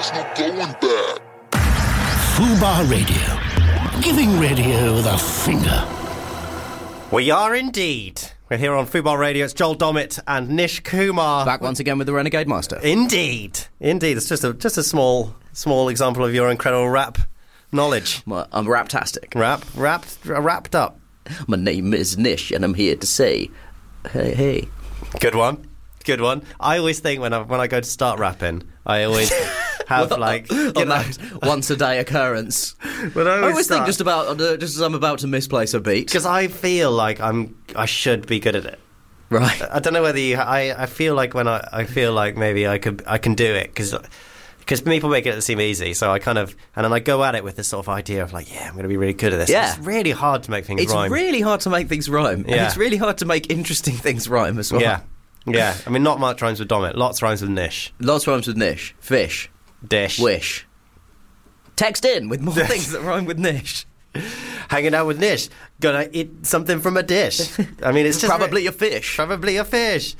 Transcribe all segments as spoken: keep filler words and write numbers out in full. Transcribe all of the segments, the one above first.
There's no going back. Fubar Radio. Giving radio the finger. We are indeed. We're here on Fubar Radio. It's Joel Dommett and Nish Kumar. Back once again with the Renegade Master. Indeed. Indeed. It's just a just a small small example of your incredible rap knowledge. Well, I'm raptastic. Rap, wrapped, wrapped up. My name is Nish, and I'm here to say, hey, hey. Good one. Good one. I always think when I when I go to start rapping, I always have Well, like you on know, that once a day occurrence. but I I always, always think start, just about uh, just as I'm about to misplace a beat. because I feel like I'm I should be good at it. Right. I don't know whether you. I, I feel like when I, I feel like maybe I could I can do it because because people make it seem easy. So I kind of and then I go at it with this sort of idea of like, yeah, I'm going to be really good at this. Yeah. It's really hard to make things It's rhyme. really hard to make things rhyme. And Yeah. it's really hard to make interesting things rhyme as well. Yeah, yeah. I mean, not much rhymes with Dommett. Lots rhymes with Nish. Lots rhymes with Nish. Fish. Dish. Wish. Text in with more things that rhyme with Nish. Hanging out with Nish. Gonna eat something from a dish. I mean, it's just Probably a fish. probably a fish.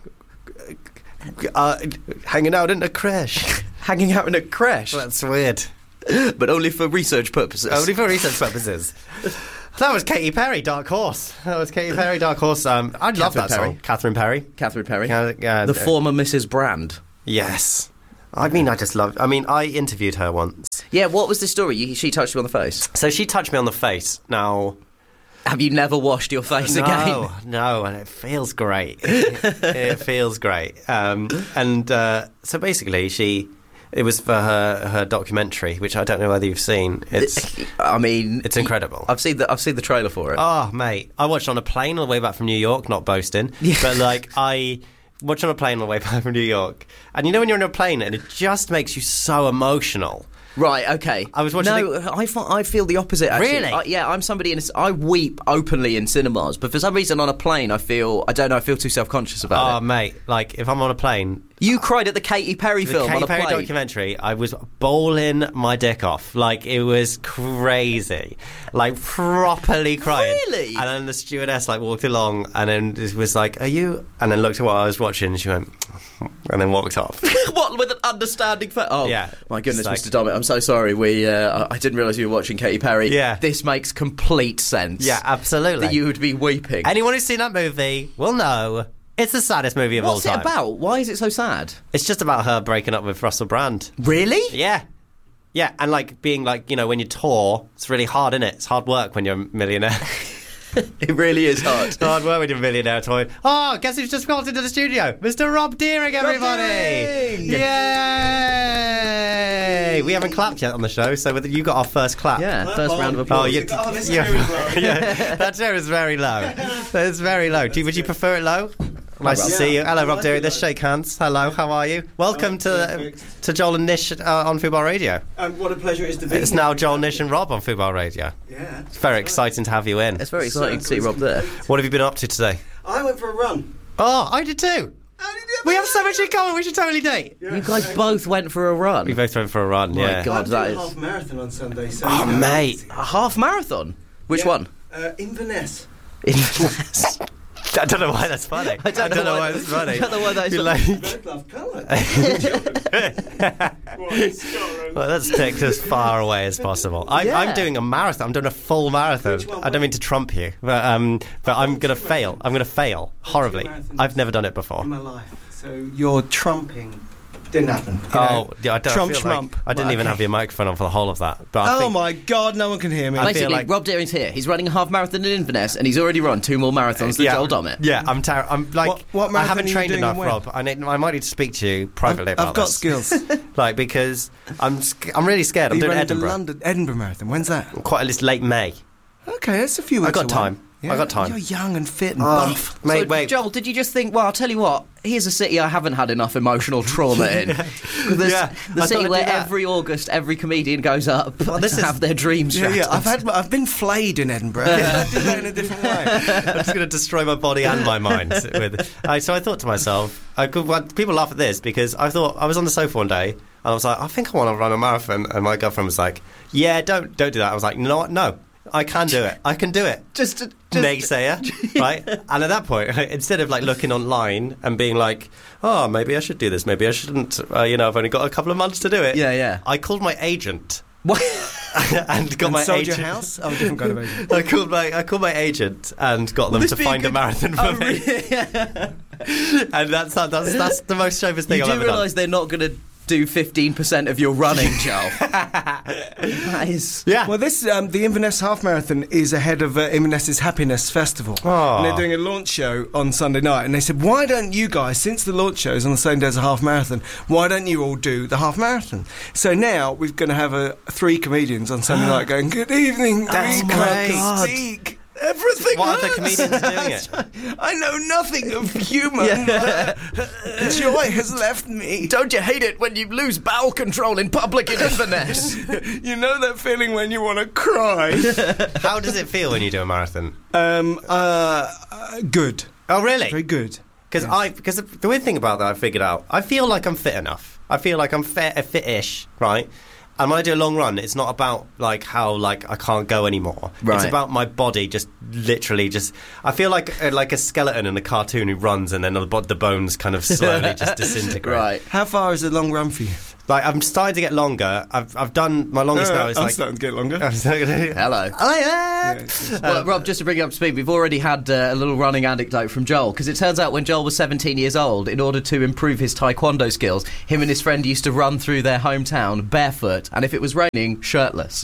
Uh, hanging out in a creche. Hanging out in a creche. That's weird. But only for research purposes. Only for research purposes. That was Katy Perry, Dark Horse. That was Katy Perry, Dark Horse. Um, I love Catherine that Perry. song. Catherine Perry. Catherine Perry. Yeah, yeah, the uh, former Missus Brand. Yes. I mean, I just love... I mean, I interviewed her once. Yeah, what was the story? You, she touched you on the face. So she touched me on the face. Now... Have you never washed your face no, again? no, and it feels great. It feels great. Um, and uh, so basically, she... It was for her, her documentary, which I don't know whether you've seen. It's I mean, it's incredible. I've seen the I've seen the trailer for it. Oh, mate. I watched on a plane on the way back from New York, not boasting. Yeah. But, like, I watched on a plane on the way back from New York. And you know when you're in a plane and it just makes you so emotional. Right, okay. I was watching No, I, fi- I feel the opposite, actually. Really? I, yeah, I'm somebody in a, I weep openly in cinemas, but for some reason on a plane I feel, I don't know, I feel too self-conscious about Oh, it. mate. Like, if I'm on a plane... You cried at the Katy Perry The film Katy on a Perry plane. documentary, I was bowling my dick off. Like, it was crazy. Like, properly crying. Really? And then the stewardess, like, walked along and then it was like, are you... And then looked at what I was watching and she went... And then walked off. What, with an understanding face? Oh, Yeah. my goodness, It's like- Mister Dommett, I'm so sorry. We, uh, I I didn't realise you were watching Katy Perry. Yeah. This makes complete sense. Yeah, absolutely. That you would be weeping. Anyone who's seen that movie will know it's the saddest movie of What's all it time. about? Why is it so sad? It's just about her breaking up with Russell Brand. Really? Yeah. Yeah, and like being like, you know, when you tour, it's really hard, isn't it? It's hard work when you're a millionaire. It really is hard. It's hard work when you're a millionaire touring. Oh, guess who's just walked into the studio? Mister Rob Deering, everybody! Deering! Yay! We haven't clapped yet on the show, so with- you got our first clap. Yeah, first round of Oh, applause. you, Oh, this yeah, chair is low. yeah, that chair is very low. It's very low. Do you, would you prefer it low? Nice to Rob. see you. Yeah, Hello, I Rob like Deering. it Let's low. shake hands. Hello, how are you? Welcome Oh, to perfect. to Joel and Nish uh, on Fubar Radio. Um, what a pleasure it is to be It's here. now Joel, Nish and Rob on Fubar Radio. Yeah. It's very exciting to have you in. It's very exciting to see Circles Rob there. complete. What have you been up to today? I went for a run. Oh, I did too. How did you We have so much in common. We should totally date. Yeah. You guys both went for a run. We both went for a run. My Yeah. God. I'm that doing a is- half marathon on Sunday. So Oh, you know, mate. A half marathon? Which yeah. one? Uh, Inverness. Inverness. I don't know why that's funny. I don't, know, why that's funny. I don't know why that is You're funny. like, Both love colour. well, let's take this as far away as possible. I, Yeah. I'm doing a marathon. I'm doing a full marathon. Which one? I don't mean to trump you, but um, but I'm gonna fail. I'm gonna fail horribly. marathons. I've never done it before. In my life. So you're trumping. Didn't happen. you Oh, know. yeah, I don't Trump feel like- schmump. I didn't Well, even okay. have your microphone on for the whole of that. But I Oh think, my God! No one can hear me. I feel Basically, like- Rob Deering's here. He's running a half marathon in Inverness, and he's already run two more marathons than yeah, Joel Dommett. Yeah, I'm ter- I'm like What- what I marathon haven't are you trained doing enough, and when? Rob. I need, I might need to speak to you privately I've, about I've got this. skills. Like because I'm sc- I'm really scared. Are I'm you doing running the Edinburgh. London Edinburgh Marathon? When's that? Quite a list late May. Okay, that's a few I weeks got away. time. I got time. You're young and fit and Oh, buff. mate, So, wait. Joel, did you just think, well, I'll tell you what, here's a city I haven't had enough emotional trauma in. There's Yeah, the I city thought I'd where do that. every August every comedian goes up this to is- have their dreams Yeah, yeah. shattered. I've had, I've been flayed in Edinburgh. I did that in a different way. I'm just going to destroy my body and my mind. With, I, so I thought to myself, I could, well, people laugh at this because I thought I was on the sofa one day and I was like, I think I want to run a marathon, and my girlfriend was like, yeah, don't don't do that. I was like, no, no. I can do it. I can do it. Just, just Naysayer, right? And at that point, instead of like looking online and being like, oh, maybe I should do this, maybe I shouldn't, uh, you know, I've only got a couple of months to do it. Yeah, yeah. I called my agent. What? and got And my sold agent. your house? Oh, different kind of agent. I called my I called my agent and got them this to be a find a, good- marathon for Oh, me. really? Yeah. And that's that's that's the most chauvinist thing You I've do ever realise they're not going to do fifteen percent of your running, Joel? That is... done. Yeah. Well, this um, the Inverness Half Marathon is ahead of uh, Inverness's Happiness Festival. Aw. And they're doing a launch show on Sunday night. And they said, why don't you guys, since the launch show is on the same day as a half marathon, why don't you all do the half marathon? So now we're going to have a, three comedians on Sunday night going, good evening, That's we great. can't speak. Everything What other hurts." comedians are doing it? I know nothing of humour. Joy has left me. Don't you hate it when you lose bowel control in public in Inverness? You know that feeling when you want to cry? How does it feel when you do a marathon? um, uh, uh, good. Oh, really? Very good. Because I because the weird thing about that I figured out, I feel like I'm fit enough. I feel like I'm fit, uh, fit-ish, right? And when I do a long run, it's not about like how like I can't go anymore. Right. It's about my body just literally just. I feel like uh, like a skeleton in a cartoon who runs and then the, bo- the bones kind of slowly just disintegrate. Right. How far is a long run for you? Like I'm starting to get longer. I've I've done my longest now is I'm like. starting to get longer. Hello. Oh, yeah. Yeah, it's- Well, Rob, just to bring you up to speed, we've already had uh, a little running anecdote from Joel, because it turns out when Joel was seventeen years old, in order to improve his taekwondo skills, him and his friend used to run through their hometown barefoot, and if it was raining, shirtless.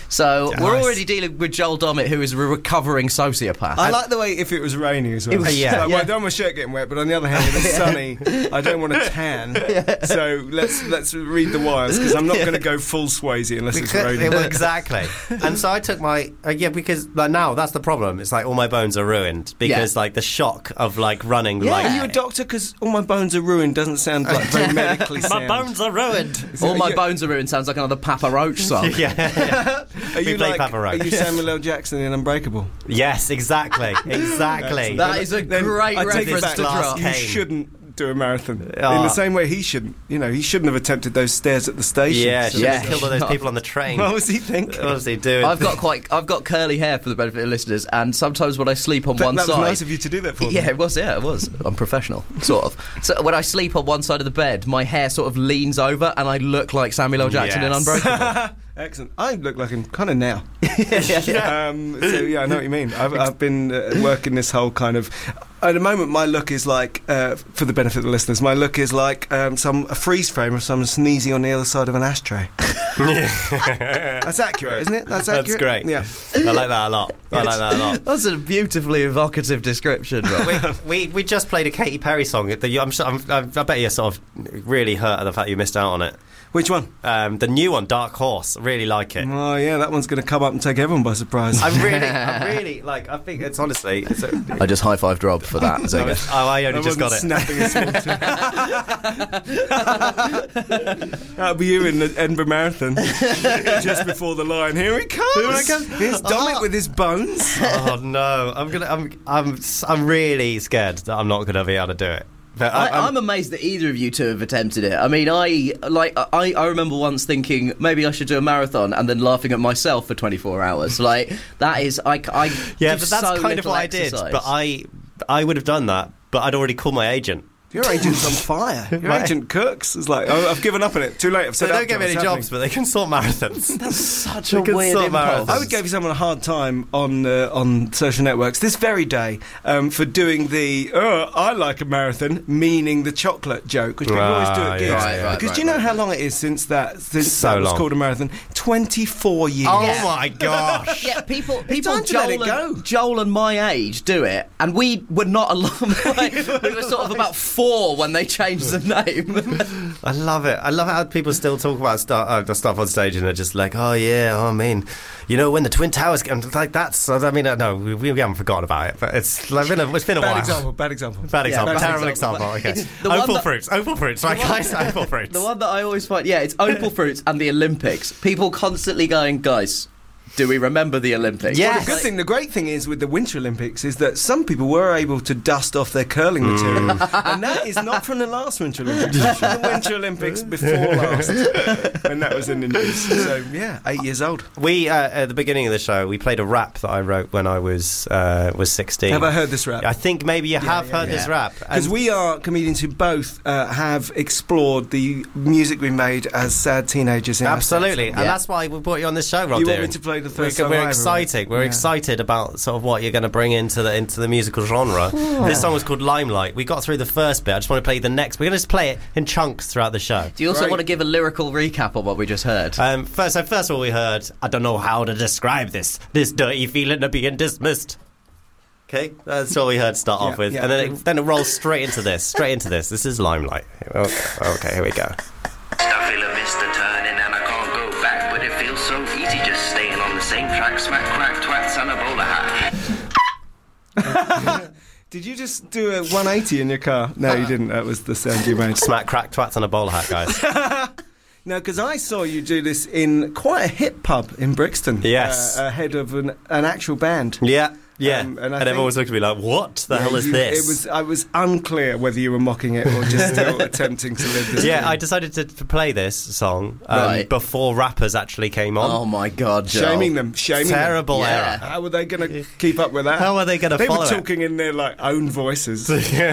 So we're Nice. already dealing with Joel Dommett, who is a recovering sociopath. I like the way if it was raining as well. It was- yeah. Like, well, Yeah. I don't want my shirt getting wet, but on the other hand, if it's sunny, I don't want to tan. So let's let's read the wires, because I'm not going to go full Swayze unless it's Because- raining. well, exactly. And so I took my uh, yeah because like now that's the problem. It's like all my bones are ruined because Yeah. like the shock of like running. Yeah. Like Are you a doctor? Because all my bones are ruined doesn't sound like very medically sound. are ruined. All my you- bones are ruined sounds like another Papa Roach song. yeah. Are you We play like? Papa Roach. Are you Samuel L. Jackson in Unbreakable? Yes, exactly, exactly. That is a Then great I take it reference back. to Glass drop. cake. You Kane. shouldn't do a marathon in Ah. the same way he shouldn't. You know, he shouldn't have attempted those stairs at the station. yeah, So- should Yeah. have killed all those people on the train. What was he thinking? What was he doing? I've got quite, I've got curly hair for the benefit of listeners, and sometimes when I sleep on That, one that was side, nice of you to do that for me. yeah, it was, yeah, it was. I'm professional, sort of. So when I sleep on one side of the bed, my hair sort of leans over, and I look like Samuel L. Jackson in Yes. Unbreakable. Excellent. I look like him kind of now. yeah. Um, so yeah, I know what you mean. I've, I've been uh, working this whole kind of. At the moment, my look is like, uh, for the benefit of the listeners, my look is like um, some a freeze frame of someone sneezing on the other side of an ashtray. That's accurate, isn't it? That's accurate. That's great. Yeah. I like that a lot. I like that a lot. That's a beautifully evocative description, Rob. we, we we just played a Katy Perry song. The, I'm, sure- I'm, I bet you're sort of really hurt at the fact you missed out on it. Which one? Um, the new one, Dark Horse. I really like it. Oh yeah, that one's going to come up and take everyone by surprise. I really, I really like. I think it's honestly. It's a, I just high-fived Rob for that. Zinger. oh, I only I just got it. wasn't snapping a small That'll be you in the Edinburgh Marathon, just before the line. Here he comes. Here he comes. Here's Dominic Oh. with his bones. Oh no! I'm gonna. I'm. I'm. I'm really scared that I'm not gonna be able to do it. But I, I, I'm, I'm amazed that either of you two have attempted it. I mean, I like I, I remember once thinking maybe I should do a marathon and then laughing at myself for twenty-four hours. Like that is I, I yeah, do but that's so kind of little what I did. exercise. But I, I would have done that, but I'd already called my agent. Your agent's on fire. Your Right. agent cooks. It's like, oh, I've given up on it. Too late. I've So said they don't up give to me it. any It's jobs, happening. but they can sort marathons. that's such They a can weird sort impulse. marathons. I would give someone a hard time on uh, on social networks this very day um, for doing the oh, I like a marathon, meaning the chocolate joke, which people always do Ah, at yeah, gigs. Right, right, because right, do you know right. how long it is since that since So that was long. called a marathon? twenty-four years. Oh Yeah. my gosh! Yeah, people, people, time to let Joel it go. and, Joel and my age do it, and we were not alone. Like, we were sort of about four when they changed the name. I love it. I love how people still talk about stuff, uh, the stuff on stage, and they're just like, "Oh yeah, oh, I mean, you know, when the Twin Towers," and like that's. I mean, uh, no, we, we haven't forgotten about it, but it's like, been a, it's been a Bad while. example. Bad example. Bad example. bad Terrible example. example. Okay. It's the one Opal that- fruits. Opal fruits. Right, guys. Opal fruits. The one that I always find, yeah, it's Opal Fruits and the Olympics. People constantly going, guys, do we remember the Olympics? Yeah. Well, the good thing, the great thing is with the Winter Olympics is that some people were able to dust off their curling material, and that is not from the last Winter Olympics, it's from the Winter Olympics before last, and that was in the news. So yeah, eight years old. We uh, at the beginning of the show, we played a rap that I wrote when I was uh, was sixteen. Have I heard this rap? I think maybe you have yeah, heard yeah. this rap. Because And- we are comedians who both uh, have explored the music we made as sad teenagers in our Absolutely, teens. and Yeah. that's why we brought you on this show, Rob You want Deering. me to play the We're, first song we're I ever excited. wrote? We're Yeah. excited about sort of what you're going to bring into the into the musical genre. This song was called Limelight. We got through the first bit. I just want to play the next. We're going to just play it in chunks throughout the show. Do you also Right. want to give a lyrical recap of what we just heard? Um, first, so first of all, we heard, I don't know how to describe this, this dirty feeling of being dismissed. Okay, that's all we heard to start Yeah, off with. yeah. And then it, then it rolls straight into this, straight into this. This is Limelight. Okay, okay, here we go. I feel a mist a turning and I can't go back, but it feels so easy just staying on the same track. Smack, crack, twats and a bowler hat. Did you just do a one eighty in your car? No, you didn't. That was the sound you made. Smack, crack, twats and a bowler hat, guys. No, because I saw you do this in quite a hip pub in Brixton. Yes. Uh, ahead of an, an actual band. Yeah, yeah. Um, and and I everyone think- was looking at me like, what the Yeah, hell is you- this? It was. I was unclear whether you were mocking it or just still attempting to live this. Yeah, dream. I decided to, to play this song um, Right. before rappers actually came on. Oh my God, Joel. Shaming them, shaming Terrible them. Yeah. error. How were they going to keep up with that? How are they going to They follow were it? talking in their like own voices.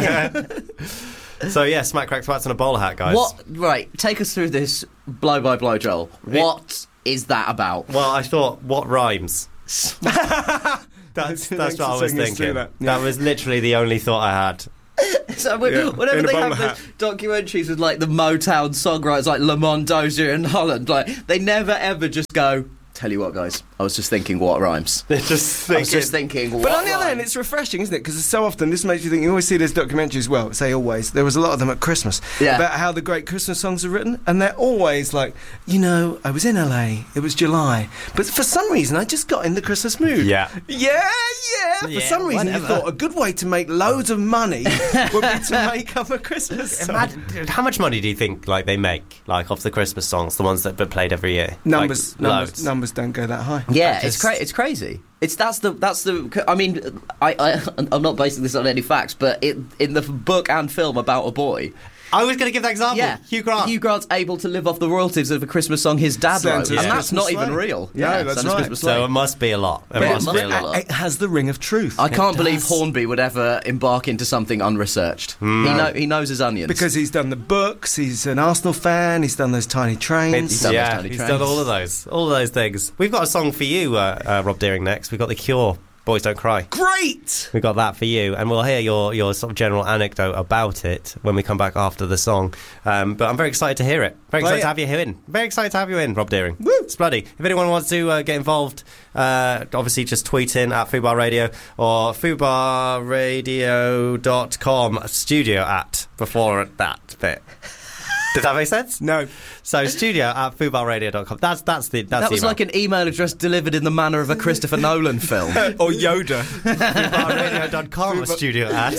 So yeah, smack, crack, twats and a bowler hat, guys. What? Right, take us through this blow by blow, Joel. What is that about? Well, I thought, what rhymes? that's that's Thanks what I for was seeing us through thinking. that. That Yeah. was literally the only thought I had. So when, Yeah, whenever in a they bowler have hat. the documentaries with like the Motown songwriters like Lamont Dozier and Holland, like they never ever just go, tell you what, guys, I was just thinking what rhymes. Just I was just thinking what But on the other hand, rhymes. it's refreshing, isn't it? Because so often this makes you think. You always see those documentaries. Well, say always. There was a lot of them at Christmas Yeah. about how the great Christmas songs are written, and they're always like, you know, I was in L A. It was July, but for some reason, I just got in the Christmas mood. Yeah. yeah, yeah. For Yeah, some reason, whatever. you thought a good way to make loads of money would be to make up a Christmas song. Imagine, how much money do you think like they make like off the Christmas songs, the ones that are played every year? Numbers, like, numbers, loads. numbers don't go that high. Yeah, I it's just- cra- it's crazy. It's that's the that's the. I mean, I, I I'm not basing this on any facts, but it, in the book and film about a boy, I was going to give that example. yeah, Hugh Grant. Hugh Grant's able to live off the royalties of a Christmas song his dad Santa's wrote, and that's Christmas not Sleigh. even real. No, that's Santa's right. Christmas so Sleigh. it must be a lot. It But it must must be a be a lot. lot. It has the ring of truth. I can't It believe does. Hornby would ever embark into something unresearched. He know he knows his onions. Because he's done the books, he's an Arsenal fan, he's done those tiny trains. He's done those yeah, tiny he's trains. done all of those, all of those things. We've got a song for you, uh, uh, Rob Deering. Next, we've got The Cure. Boys Don't Cry. Great! We got that for you, and we'll hear your, your sort of general anecdote about it when we come back after the song. Um, but I'm very excited to hear it. Very Play excited it. to have you in. Very excited to have you in, Rob Deering. Woo! It's bloody. If anyone wants to uh, get involved, uh, obviously just tweet in at Fubar Radio or fubar radio dot com studio at before that bit. Did that make sense? No. So studio at fubar radio dot com. That's that's the that's that the was email. like an email address delivered in the manner of a Christopher Nolan film. Or Yoda. fubar radio dot com studio at.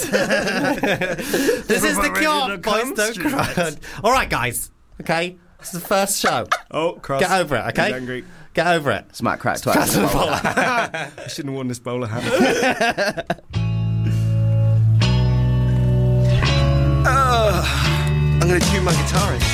This is the Cure. Boys Don't Cry. All right, guys. Okay, this is the first show. Oh, cross. Get over it, okay? He's angry. Get over it. Smack, crack, twat. I shouldn't have worn this bowler hat. uh, I'm going to tune my guitar in.